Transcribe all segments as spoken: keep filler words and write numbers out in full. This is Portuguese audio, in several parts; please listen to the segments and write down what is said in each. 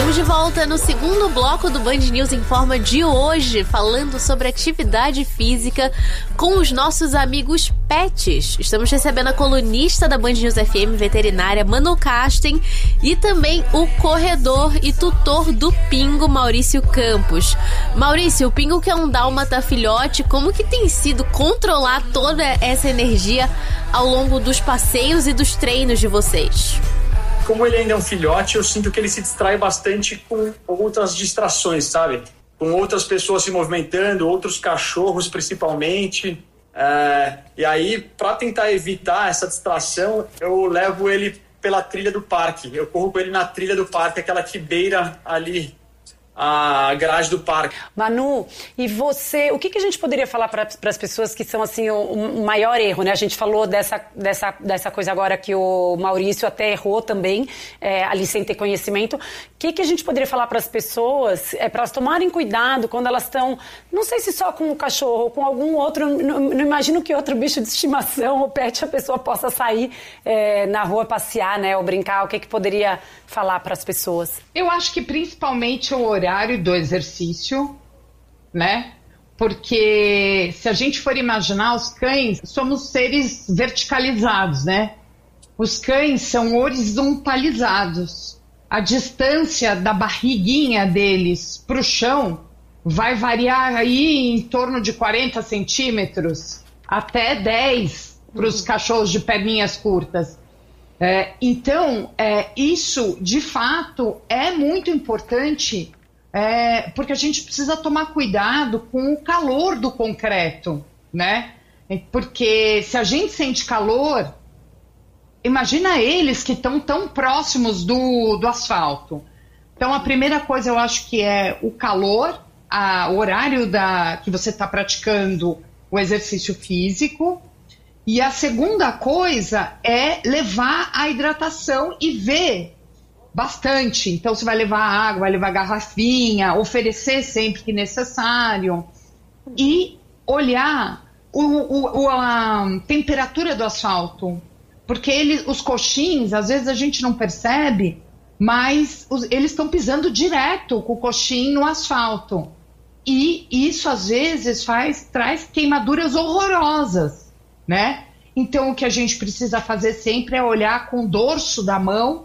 Estamos de volta no segundo bloco do Band News Informa de hoje, falando sobre atividade física com os nossos amigos pets. Estamos recebendo a colunista da Band News F M, veterinária Manu Kasten, e também o corredor e tutor do Pingo, Maurício Campos. Maurício, o Pingo, que é um dálmata filhote, como que tem sido controlar toda essa energia ao longo dos passeios e dos treinos de vocês? Como ele ainda é um filhote, eu sinto que ele se distrai bastante com outras distrações, sabe? Com outras pessoas se movimentando, outros cachorros principalmente. É, e aí, para tentar evitar essa distração, eu levo ele pela trilha do parque. Eu corro com ele na trilha do parque, aquela que beira ali a garagem do parque. Manu, e você, o que, que a gente poderia falar para as pessoas que são assim o, o maior erro, né? A gente falou dessa, dessa, dessa coisa agora que o Maurício até errou também, é, ali sem ter conhecimento. O que, que a gente poderia falar para as pessoas, é, para elas tomarem cuidado quando elas estão, não sei se só com o cachorro ou com algum outro, não, não imagino que outro bicho de estimação ou pet a pessoa possa sair é, na rua passear, né, ou brincar. O que, que poderia falar para as pessoas? Eu acho que principalmente o horário do exercício, né? Porque se a gente for imaginar, os cães somos seres verticalizados, né? Os cães são horizontalizados. A distância da barriguinha deles para o chão vai variar aí em torno de quarenta centímetros até dez para os cachorros de perninhas curtas. É, então, é, isso de fato é muito importante. É, porque a gente precisa tomar cuidado com o calor do concreto, né? Porque se a gente sente calor, imagina eles que estão tão próximos do, do asfalto. Então, a primeira coisa eu acho que é o calor, a, o horário da, que você está praticando o exercício físico. E a segunda coisa é levar a hidratação e ver bastante. Então você vai levar água, vai levar garrafinha, oferecer sempre que necessário e olhar o, o, a temperatura do asfalto, porque ele, os coxins, às vezes a gente não percebe, mas os, eles estão pisando direto com o coxim no asfalto, e isso às vezes faz, traz queimaduras horrorosas, né? Então o que a gente precisa fazer sempre é olhar com o dorso da mão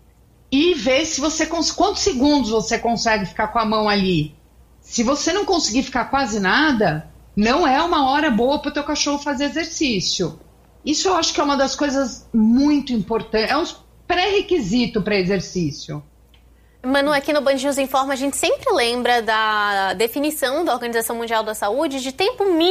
e ver se você quantos segundos você consegue ficar com a mão ali. Se você não conseguir ficar quase nada, não é uma hora boa para o teu cachorro fazer exercício. Isso eu acho que é uma das coisas muito importantes, é um pré-requisito para exercício. Manu, aqui no Band News Informa a gente sempre lembra da definição da Organização Mundial da Saúde de tempo mínimo